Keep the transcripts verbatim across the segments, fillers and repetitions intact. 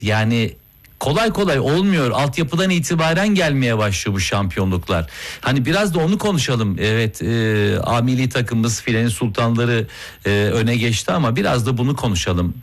Yani kolay kolay olmuyor. Altyapıdan itibaren gelmeye başlıyor bu şampiyonluklar. Hani biraz da onu konuşalım. Evet, e, A milli takımımız filenin sultanları e, öne geçti ama biraz da bunu konuşalım.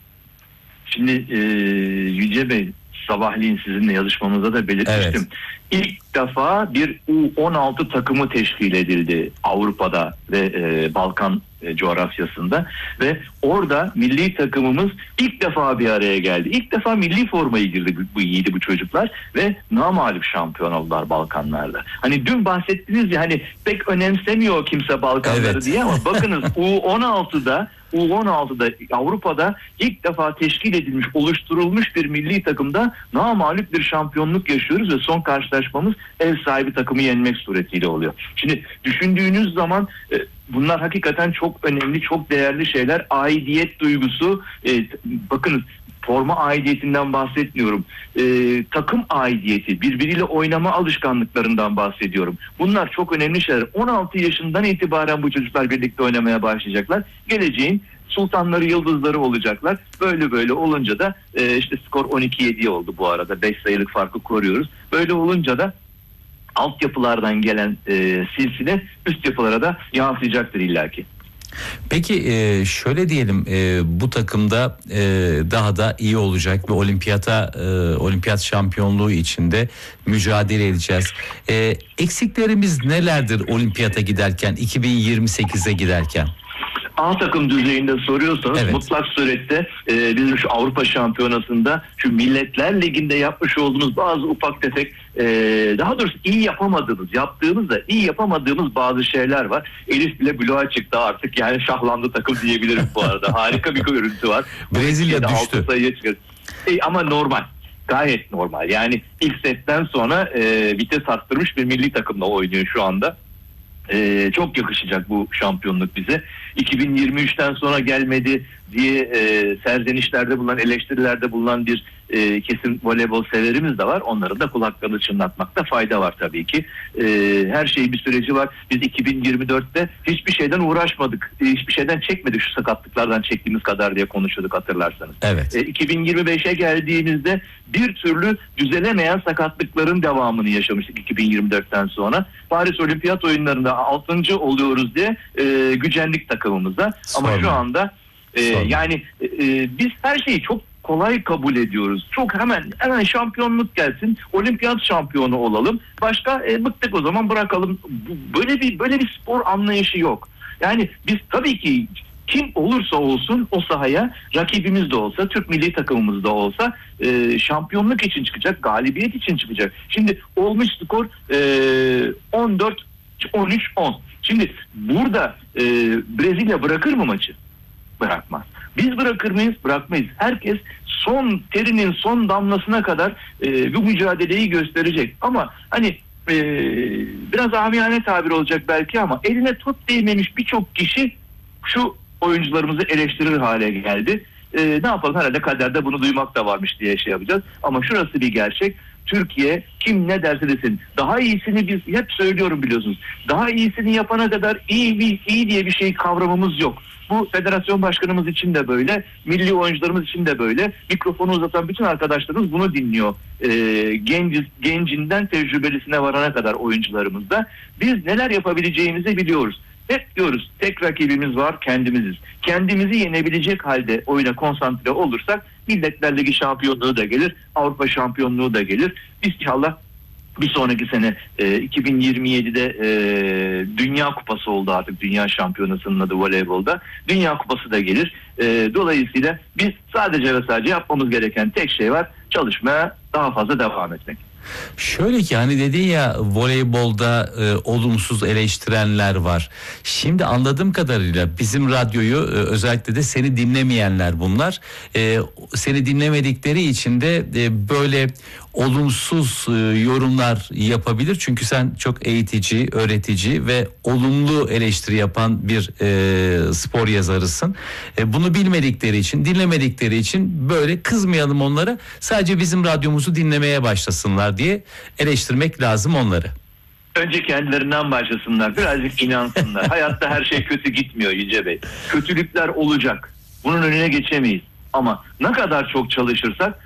Şimdi e, Yüce Bey, sabahleyin sizinle yazışmamızda da belirtmiştim. Evet. İlk defa bir U on altı takımı teşkil edildi Avrupa'da ve e, Balkan e, coğrafyasında ve orada milli takımımız ilk defa bir araya geldi. İlk defa milli formayı girdi bu, giydi bu çocuklar ve namağlup şampiyon oldular Balkanlarda. Hani dün bahsettiniz ya, hani pek önemsemiyor kimse Balkanları evet. diye, ama bakınız U on altıda U on altıda Avrupa'da ilk defa teşkil edilmiş, oluşturulmuş bir milli takımda namağlup bir şampiyonluk yaşıyoruz ve son karşılaşmamız ev sahibi takımı yenmek suretiyle oluyor. Şimdi düşündüğünüz zaman e, bunlar hakikaten çok önemli, çok değerli şeyler. Aidiyet duygusu, e, bakınız forma aidiyetinden bahsetmiyorum. E, takım aidiyeti, birbiriyle oynama alışkanlıklarından bahsediyorum. Bunlar çok önemli şeyler. on altı yaşından itibaren bu çocuklar birlikte oynamaya başlayacaklar. Geleceğin sultanları, yıldızları olacaklar. Böyle böyle olunca da e, işte skor on iki yedi oldu bu arada. beş sayılık farkı koruyoruz. Böyle olunca da altyapılardan gelen e, silsile üst yapılara da yansıyacaktır illaki. Peki e, şöyle diyelim, e, bu takımda e, daha da iyi olacak ve olimpiyata e, olimpiyat şampiyonluğu içinde mücadele edeceğiz. E, eksiklerimiz nelerdir olimpiyata giderken, iki bin yirmi sekize giderken? A takım düzeyinde soruyorsanız evet. mutlak surette e, bizim şu Avrupa Şampiyonası'nda şu Milletler Ligi'nde yapmış olduğumuz bazı ufak tefek e, daha doğrusu iyi yapamadığımız, yaptığımız da iyi yapamadığımız bazı şeyler var. Elif bile bloğa çıktı artık, yani şahlandı takım diyebilirim bu arada. Harika bir görüntü var. Brezilya düştü. E, ama normal. Gayet normal. Yani ilk setten sonra e, vites arttırmış bir milli takımla oynuyor şu anda. Ee, çok yakışacak bu şampiyonluk bize. iki bin yirmi üçten sonra gelmedi diye e, serzenişlerde bulunan, eleştirilerde bulunan bir e, kesim voleybol severimiz de var. Onların da kulaklarını çınlatmakta fayda var tabii ki. E, her şeyin bir süreci var. Biz iki bin yirmi dörtte hiçbir şeyden uğraşmadık. E, hiçbir şeyden çekmedik, şu sakatlıklardan çektiğimiz kadar diye konuşuyorduk hatırlarsanız. Evet. E, iki bin yirmi beşe geldiğimizde bir türlü düzelemeyen sakatlıkların devamını yaşamıştık iki bin yirmi dörtten sonra. Paris Olimpiyat Oyunları'nda altıncı oluyoruz diye e, gücendik takımımıza. Ama Sorma. şu anda e, yani e, biz her şeyi çok kolay kabul ediyoruz. Çok hemen hemen şampiyonluk gelsin, olimpiyat şampiyonu olalım. Başka e, bıktık o zaman, bırakalım. Böyle bir böyle bir spor anlayışı yok. Yani biz tabii ki kim olursa olsun o sahaya, rakibimiz de olsa, Türk milli takımımız da olsa e, şampiyonluk için çıkacak, galibiyet için çıkacak. Şimdi olmuş skor e, on dört on üç on. Şimdi burada e, Brezilya bırakır mı maçı? Bırakmaz. Biz bırakır mıyız? Bırakmayız. Herkes son terinin son damlasına kadar e, bu mücadeleyi gösterecek. Ama hani e, biraz amiyane tabir olacak belki, ama eline top değmemiş birçok kişi şu oyuncularımızı eleştirir hale geldi. E, ne yapalım, herhalde kaderde bunu duymak da varmış diye şey yapacağız. Ama şurası bir gerçek. Türkiye kim ne derse desin, daha iyisini biz hep söylüyorum biliyorsunuz. Daha iyisini yapana kadar iyi bir iyi diye bir şey kavramımız yok. Bu federasyon başkanımız için de böyle, milli oyuncularımız için de böyle. Mikrofonu uzatan bütün arkadaşlarımız bunu dinliyor. Ee, genç, gencinden tecrübelisine varana kadar oyuncularımız da. Biz neler yapabileceğimizi biliyoruz. Hep diyoruz, tek rakibimiz var, kendimiziz. Kendimizi yenebilecek halde oyuna konsantre olursak Milletler Ligi şampiyonluğu da gelir, Avrupa şampiyonluğu da gelir. İnşallah bir sonraki sene e, iki bin yirmi yedide e, Dünya Kupası oldu artık, Dünya Şampiyonası'nın adı voleybolda. Dünya Kupası da gelir. E, dolayısıyla biz sadece ve sadece yapmamız gereken tek şey var: çalışmaya daha fazla devam etmek. Şöyle ki, hani dedin ya, voleybolda e, olumsuz eleştirenler var. Şimdi anladığım kadarıyla bizim radyoyu e, özellikle de seni dinlemeyenler bunlar. E, seni dinlemedikleri için de e, böyle olumsuz e, yorumlar yapabilir. Çünkü sen çok eğitici, öğretici ve olumlu eleştiri yapan bir e, spor yazarısın. E, bunu bilmedikleri için, dinlemedikleri için böyle kızmayalım onlara. Sadece bizim radyomuzu dinlemeye başlasınlar diye eleştirmek lazım onları. Önce kendilerinden başlasınlar, birazcık inansınlar. Hayatta her şey kötü gitmiyor Yüce Bey. Kötülükler olacak. Bunun önüne geçemeyiz. Ama ne kadar çok çalışırsak